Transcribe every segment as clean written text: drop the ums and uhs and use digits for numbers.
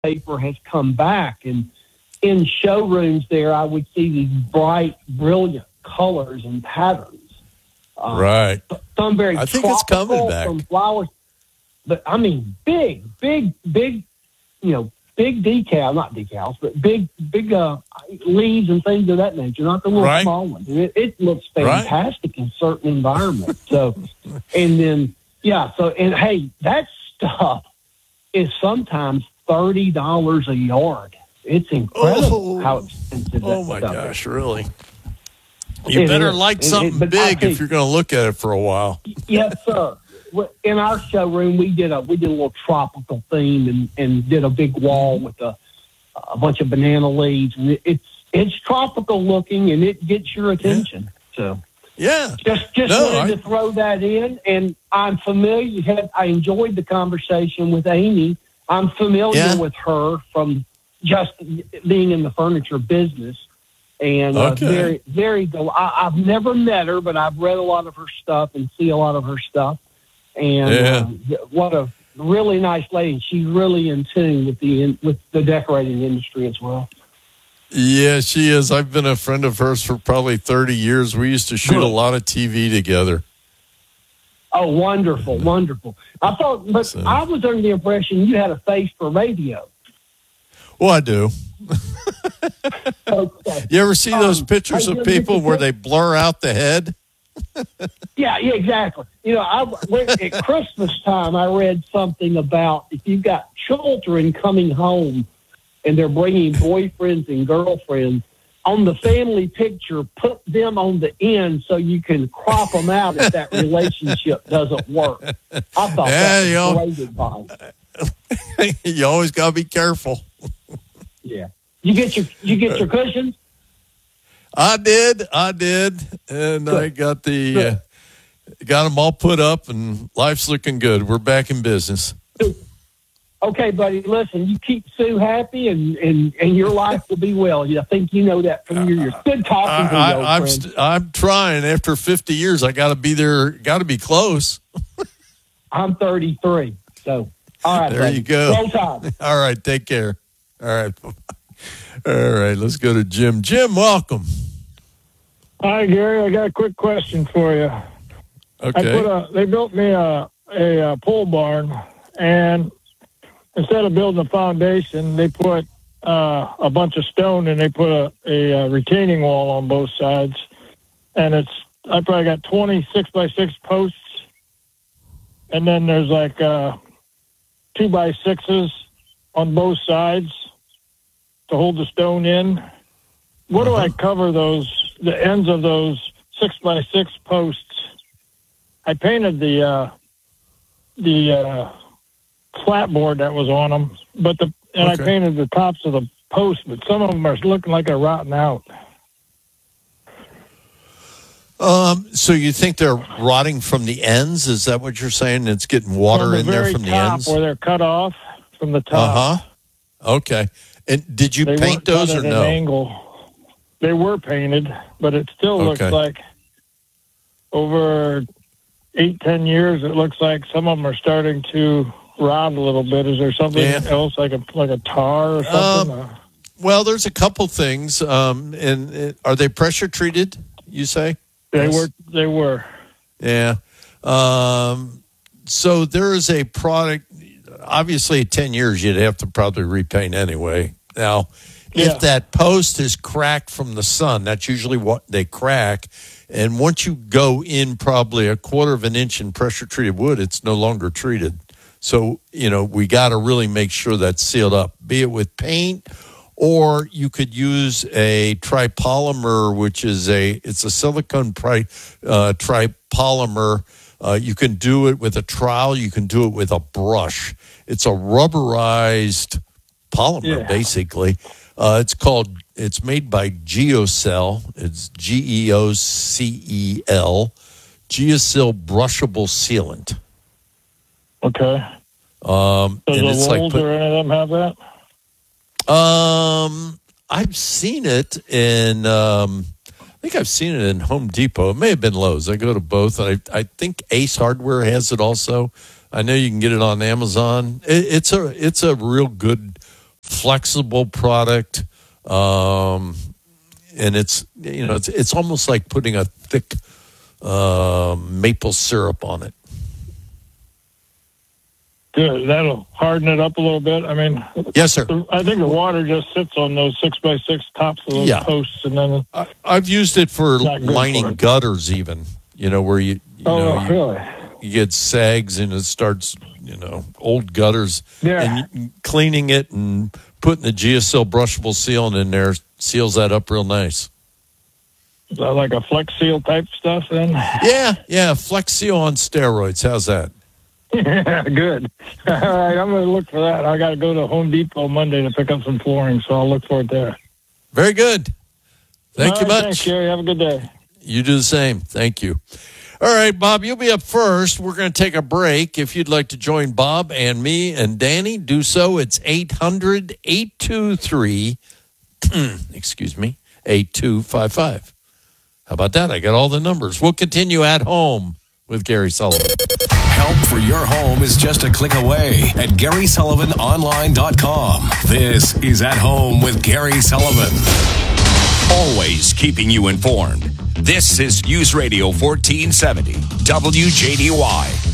wallpaper has come back, and in showrooms there, I would see these bright, brilliant colors and patterns. Right. Some very I think it's coming tropical, back. some flowers, but I mean, big, big decal, not decals, but big leaves and things of that nature, not the little small ones. It looks fantastic in certain environments. So, and then, and hey, that stuff is sometimes $30 a yard. It's incredible how expensive that my stuff gosh, is. really? You better like something big if you're going to look at it for a while. Yes, sir. In our showroom, we did a little tropical theme and did a big wall with a bunch of banana leaves. And it's tropical looking, and it gets your attention. So just wanted to throw that in. And I'm familiar. I enjoyed the conversation with Amy. I'm familiar with her from just being in the furniture business. And very, very I've never met her, but I've read a lot of her stuff and see a lot of her stuff. And what a really nice lady. She's really in tune with the decorating industry as well. Yeah, she is. I've been a friend of hers for probably 30 years. We used to shoot a lot of TV together. Oh, wonderful, wonderful. I was under the impression you had a face for radio. Well, I do. Okay. You ever see those pictures of people where they blur out the head? Yeah, exactly. At Christmas time, I read something about if you've got children coming home and they're bringing boyfriends and girlfriends, on the family picture, put them on the end so you can crop them out if that relationship doesn't work. I thought that was great advice. You always got to be careful. Yeah. You get your cushions? I did, and I got got them all put up, and life's looking good. We're back in business. Okay, buddy. Listen, you keep Sue happy, and your life will be well. I think you know that from your years. Good talking to you, old friend. I'm trying. After 50 years, I got to be there. Got to be close. I'm 33, so all right. There buddy. you go. Roll Tide. All right, take care. All right. All right, let's go to Jim. Jim, welcome. Hi, Gary. I got a quick question for you. Okay. They built me a pole barn, and instead of building a foundation, they put a bunch of stone, and they put a retaining wall on both sides. And I probably got 20 6x6 posts, and then there's like 2x6s on both sides to hold the stone in. What do I cover the ends of those 6x6 posts? I painted the flatboard that was on them, I painted the tops of the posts, but some of them are looking like they're rotting out. So you think they're rotting from the ends? Is that what you're saying? It's getting water in there from the ends? Where they're cut off from the top. Okay. And did you paint those or no? An angle. They were painted, but it still looks like over 8-10 years, it looks like some of them are starting to rot a little bit. Is there something else like a tar or something? Well, there's a couple things. And are they pressure treated, you say? They were. Yeah. So there is a product. Obviously, 10 years, you'd have to probably repaint anyway. Now, if that post is cracked from the sun, that's usually what they crack. And once you go in probably a quarter of an inch in pressure-treated wood, it's no longer treated. So, we got to really make sure that's sealed up, be it with paint, or you could use a tripolymer, which is it's a silicone tripolymer. You can do it with a trowel. You can do it with a brush. It's a rubberized polymer, basically. It's made by Geocel. It's GEOCEL, Geocel brushable sealant. Okay. Does the Wolves or any of them have that? I've seen it in. I think I've seen it in Home Depot. It may have been Lowe's. I go to both. I think Ace Hardware has it also. I know you can get it on Amazon. It's a real good flexible product, and it's almost like putting a thick maple syrup on it. Good. That'll harden it up a little bit. I mean, yes, sir. I think the water just sits on those 6x6 tops of those posts, and then I've used it for lining gutters, even. Where you really? You get sags and it starts, old gutters. Yeah. And cleaning it and putting the Geosil brushable sealant in there seals that up real nice. Is that like a Flex Seal type stuff then? Yeah, Flex Seal on steroids. How's that? Yeah, good. All right, I'm going to look for that. I got to go to Home Depot Monday to pick up some flooring, so I'll look for it there. Very good. Thank you much. Thanks, Gary. Have a good day. You do the same. Thank you. All right, Bob, you'll be up first. We're going to take a break. If you'd like to join Bob and me and Danny, do so. It's 800-823, 8255. How about that? I got all the numbers. We'll continue At Home with Gary Sullivan. Help for your home is just a click away at GarySullivanOnline.com. This is At Home with Gary Sullivan. Always keeping you informed. This is News Radio 1470, WJDY.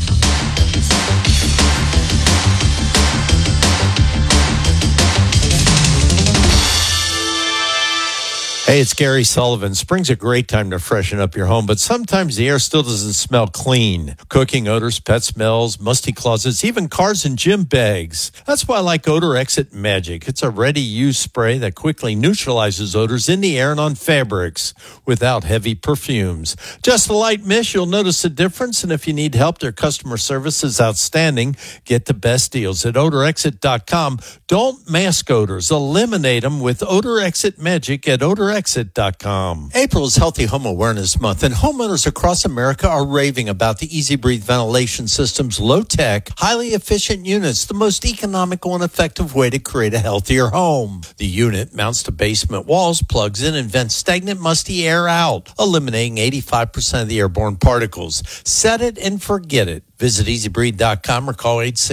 Hey, it's Gary Sullivan. Spring's a great time to freshen up your home, but sometimes the air still doesn't smell clean. Cooking odors, pet smells, musty closets, even cars and gym bags. That's why I like Odor Exit Magic. It's a ready-use spray that quickly neutralizes odors in the air and on fabrics without heavy perfumes. Just a light mist, you'll notice a difference, and if you need help, their customer service is outstanding. Get the best deals at odorexit.com. Don't mask odors. Eliminate them with Odor Exit Magic at odorexit.com. April is Healthy Home Awareness Month, and homeowners across America are raving about the Easy Breathe ventilation system's low-tech, highly efficient units, the most economical and effective way to create a healthier home. The unit mounts to basement walls, plugs in, and vents stagnant, musty air out, eliminating 85% of the airborne particles. Set it and forget it. Visit EasyBreathe.com or call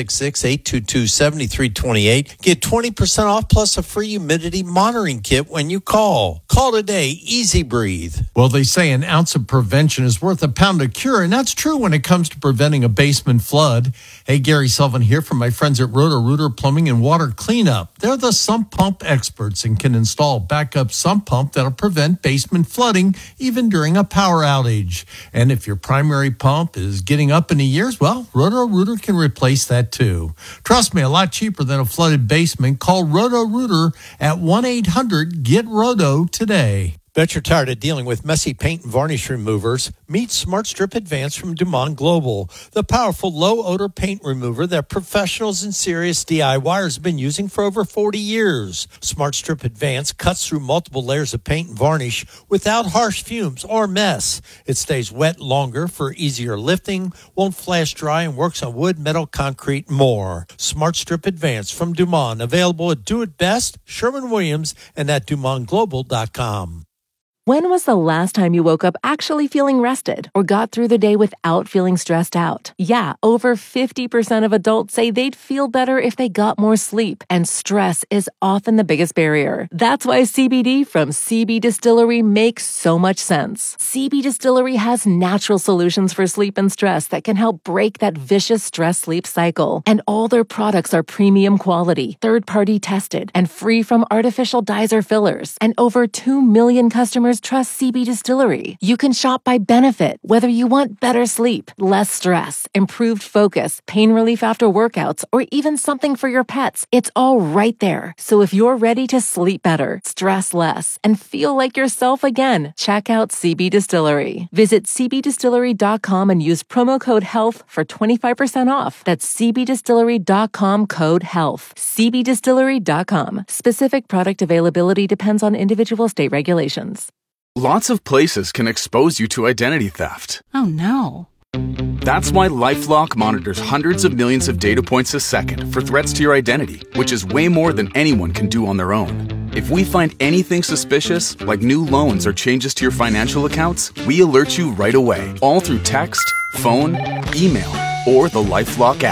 866-822-7328. Get 20% off plus a free humidity monitoring kit when you call. Call today, Easy Breathe. Well, they say an ounce of prevention is worth a pound of cure, and that's true when it comes to preventing a basement flood. Hey, Gary Sullivan here from my friends at Roto-Rooter Plumbing and Water Cleanup. They're the sump pump experts and can install a backup sump pump that'll prevent basement flooding even during a power outage. And if your primary pump is getting up in the years, well, Roto-Rooter can replace that too. Trust me, a lot cheaper than a flooded basement. Call Roto-Rooter at 1-800-GET-ROTO today. Bet you're tired of dealing with messy paint and varnish removers. Meet Smart Strip Advanced from Dumont Global, the powerful low-odor paint remover that professionals and serious DIYers have been using for over 40 years. Smart Strip Advanced cuts through multiple layers of paint and varnish without harsh fumes or mess. It stays wet longer for easier lifting, won't flash dry, and works on wood, metal, concrete, and more. Smart Strip Advanced from Dumont, available at Do It Best, Sherwin-Williams, and at DumontGlobal.com. When was the last time you woke up actually feeling rested or got through the day without feeling stressed out? Yeah, over 50% of adults say they'd feel better if they got more sleep, and stress is often the biggest barrier. That's why CBD from CB Distillery makes so much sense. CB Distillery has natural solutions for sleep and stress that can help break that vicious stress-sleep cycle. And all their products are premium quality, third-party tested, and free from artificial dyes or fillers. And over 2 million customers trust CB Distillery. You can shop by benefit, whether you want better sleep, less stress, improved focus, pain relief after workouts, or even something for your pets. It's all right there. So if you're ready to sleep better, stress less, and feel like yourself again, check out CB Distillery. Visit cbdistillery.com and use promo code HEALTH for 25% off. That's cbdistillery.com, code HEALTH. cbdistillery.com. Specific product availability depends on individual state regulations. Lots of places can expose you to identity theft. Oh, no. That's why LifeLock monitors hundreds of millions of data points a second for threats to your identity, which is way more than anyone can do on their own. If we find anything suspicious, like new loans or changes to your financial accounts, we alert you right away, all through text, phone, email, or the LifeLock app.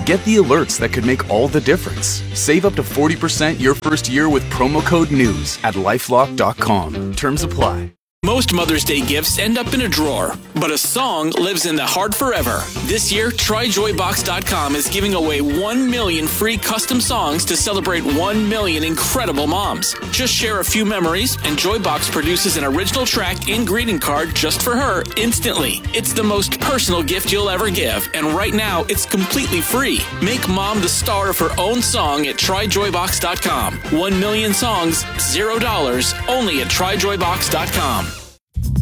Get the alerts that could make all the difference. Save up to 40% your first year with promo code NEWS at LifeLock.com. Terms apply. Most Mother's Day gifts end up in a drawer, but a song lives in the heart forever. This year, TryJoyBox.com is giving away 1 million free custom songs to celebrate 1 million incredible moms. Just share a few memories, and Joybox produces an original track and greeting card just for her instantly. It's the most personal gift you'll ever give, and right now, it's completely free. Make mom the star of her own song at TryJoyBox.com. 1 million songs, $0, only at TryJoyBox.com.